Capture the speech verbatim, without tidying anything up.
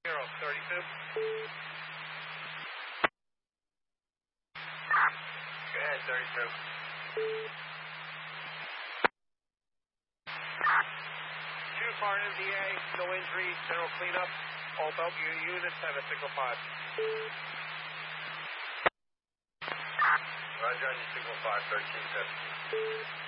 Zero, thirty-two. Go ahead, thirty-two. Two car M D A, no injuries, general cleanup. All belt units have a signal five. Roger on your signal five, thirteen seventeen.